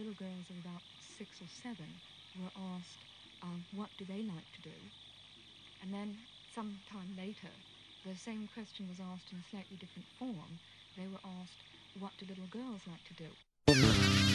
little girls of about 6 or 7 were asked, what do they like to do? And then some time later, the same question was asked in a slightly different form. They were asked, what do little girls like to do?